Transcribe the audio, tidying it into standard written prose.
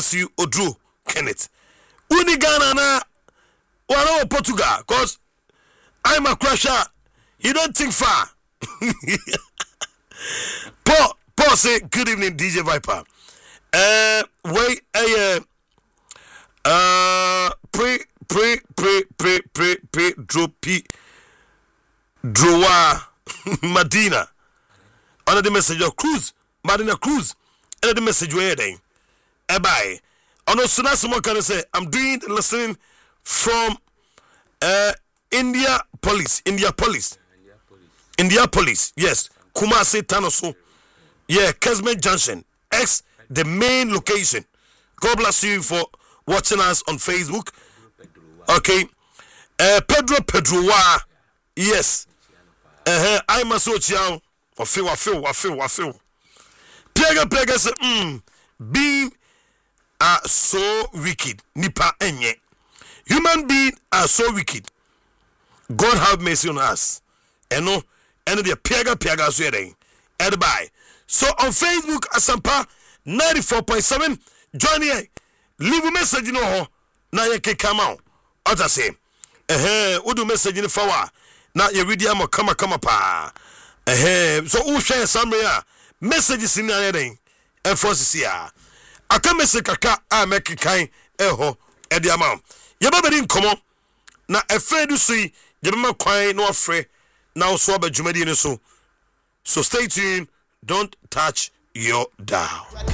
bless you, Odru Kenneth. Uni Ghana na wala Portugal, cause I'm a crusher. You don't think far. Paul say good evening, DJ Viper. Pray Drowa Madina. Under the message of Cruz, Madina Cruz. Under the message where they bye. On no sooner someone can say I'm doing listening from India Police, yes, Kumasi Tanoso, yeah, Kesmet Junction, X the main location. God bless you for watching us on Facebook. Okay, Pedro Wa, yes, I must watch you. I feel. Pega say, being are so wicked, nipa enye. Human beings are so wicked. God have mercy on us. And no, and the pega so yere. Bye. So on Facebook, Asampa 94.7, join here. Leave a message you know. Now you can come out. Others say, we do message in the forward. Now you read them come pa. So who share somewhere messages in the and forces here. I can message kaka I make kind eho at the amount. You better come on. Now afraid to see you be quiet no afraid now swab a jumedi so stay tuned, don't touch your dial.